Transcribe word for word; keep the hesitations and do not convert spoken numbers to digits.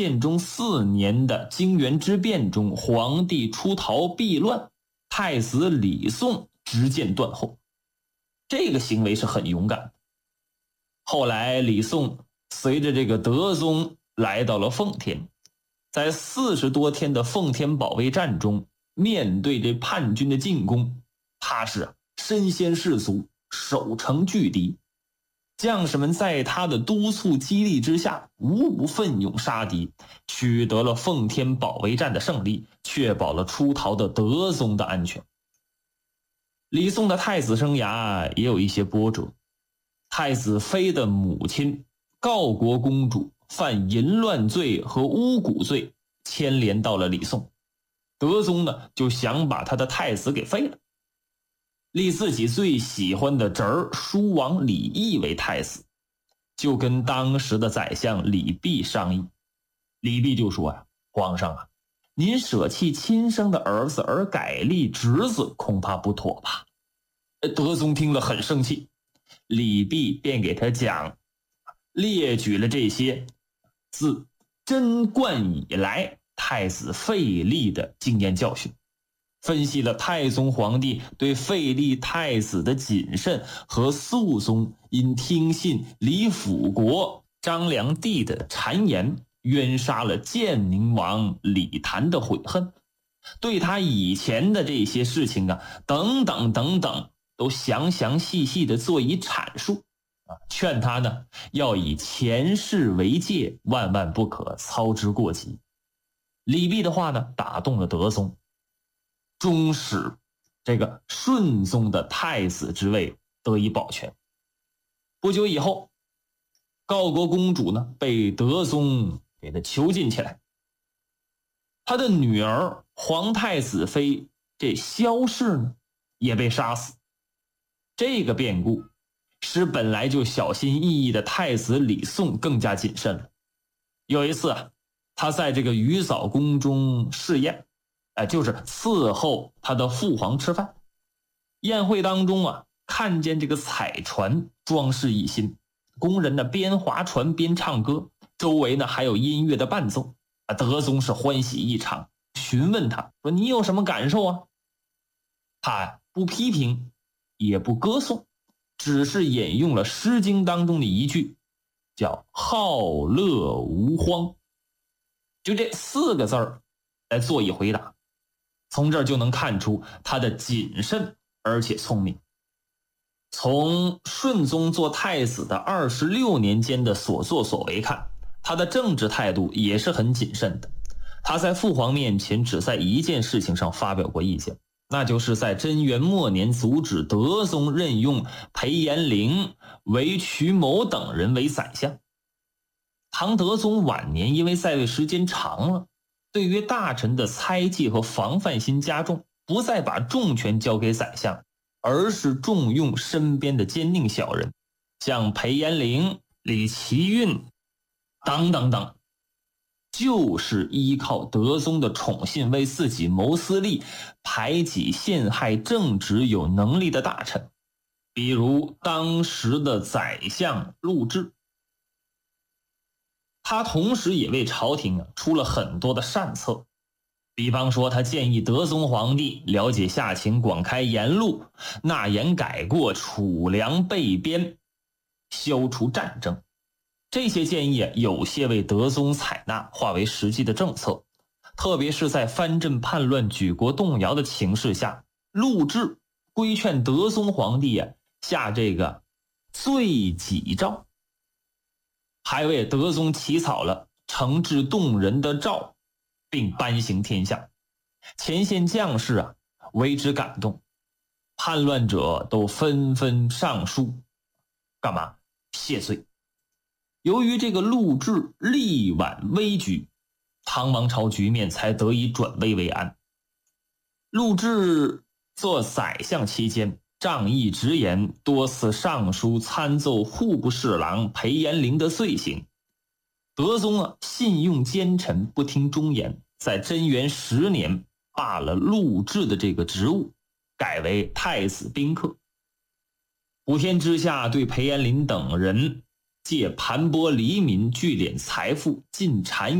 建中四年的泾原之变中，皇帝出逃避乱，太子李诵执剑断后，这个行为是很勇敢的。后来李诵随着这个德宗来到了奉天，在四十多天的奉天保卫战中，面对这叛军的进攻，他是身先士卒，守城拒敌。将士们在他的督促激励之下，无不奋勇杀敌，取得了奉天保卫战的胜利，确保了出逃的德宗的安全。李诵的太子生涯也有一些波折，太子妃的母亲郜国公主犯淫乱罪和巫蛊罪，牵连到了李诵。德宗呢就想把他的太子给废了，立自己最喜欢的侄儿叔王李毅为太子，就跟当时的宰相李泌商议。李泌就说呀、啊：“皇上啊，您舍弃亲生的儿子而改立侄子，恐怕不妥吧？”德宗听了很生气，李泌便给他讲，列举了这些自贞观以来太子废立的经验教训，分析了太宗皇帝对废立太子的谨慎和肃宗因听信李辅国张良帝的谗言冤杀了建宁王李谭的悔恨，对他以前的这些事情啊等等等等都详详细细的做以阐述啊，劝他呢要以前事为戒，万万不可操之过急。李泌的话呢打动了德宗，终使这个顺宗的太子之位得以保全。不久以后，郜国公主呢被德宗给他囚禁起来，他的女儿皇太子妃这萧氏呢也被杀死。这个变故使本来就小心翼翼的太子李诵更加谨慎了。有一次啊，他在这个鱼藻宫中试宴，哎，就是伺候他的父皇吃饭。宴会当中啊，看见这个彩船装饰一新，工人呢边划船边唱歌，周围呢还有音乐的伴奏啊。德宗是欢喜异常，询问他说：“你有什么感受啊？”他呀不批评，也不歌颂，只是引用了《诗经》当中的一句，叫“好乐无荒”，就这四个字儿来做一回答。从这儿就能看出他的谨慎而且聪明。从顺宗做太子的二十六年间的所作所为看，他的政治态度也是很谨慎的。他在父皇面前只在一件事情上发表过意见，那就是在贞元末年阻止德宗任用裴延龄为瞿某等人为宰相。唐德宗晚年因为在位时间长了，对于大臣的猜忌和防范心加重，不再把重权交给宰相，而是重用身边的奸佞小人，像裴延龄、李奇运等等等，就是依靠德宗的宠信为自己谋私利，排挤陷害正直有能力的大臣，比如当时的宰相陆贽。他同时也为朝廷啊出了很多的善策，比方说他建议德宗皇帝了解下情，广开言路，纳言改过，储粮备边，消除战争。这些建议有些为德宗采纳，化为实际的政策。特别是在藩镇叛乱、举国动摇的情势下，陆贽规劝德宗皇帝啊下这个罪己诏，还为德宗起草了诚挚动人的诏，并颁行天下。前线将士啊为之感动，叛乱者都纷纷上书干嘛谢罪。由于这个陆贽力挽危局，唐王朝局面才得以转危为安。陆贽做宰相期间，仗义直言，多次上书参奏户部侍郎裴延龄的罪行。德宗啊信用奸臣，不听忠言，在贞元十年罢了陆贽的这个职务，改为太子宾客。普天之下对裴延龄等人借盘剥黎民，聚敛财富，尽谗